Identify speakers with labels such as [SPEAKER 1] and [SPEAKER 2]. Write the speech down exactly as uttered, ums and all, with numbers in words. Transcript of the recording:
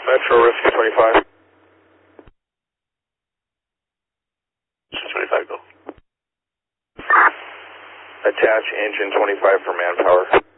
[SPEAKER 1] Metro Rescue twenty-five. twenty-five, go. Attach engine twenty-five for manpower.